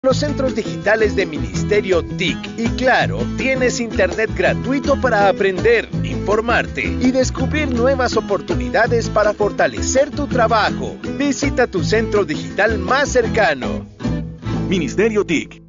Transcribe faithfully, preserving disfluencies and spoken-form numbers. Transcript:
los centros digitales de Ministerio T I C y Claro tienes internet gratuito para aprender, informarte y descubrir nuevas oportunidades para fortalecer tu trabajo. Visita tu centro digital más cercano. Ministerio T I C.